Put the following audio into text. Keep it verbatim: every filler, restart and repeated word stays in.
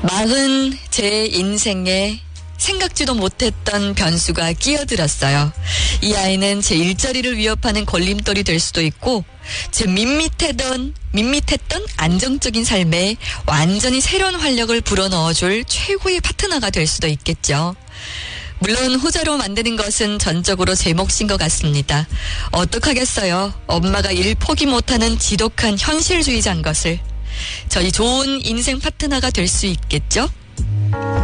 마흔 제 인생에 생각지도 못했던 변수가 끼어들었어요. 이 아이는 제 일자리를 위협하는 걸림돌이 될 수도 있고 제 밋밋했던 밋밋했던 안정적인 삶에 완전히 새로운 활력을 불어넣어줄 최고의 파트너가 될 수도 있겠죠. 물론 호자로 만드는 것은 전적으로 제 몫인 것 같습니다. 어떡하겠어요. 엄마가 일 포기 못하는 지독한 현실주의자인 것을. 저희 좋은 인생 파트너가 될 수 있겠죠?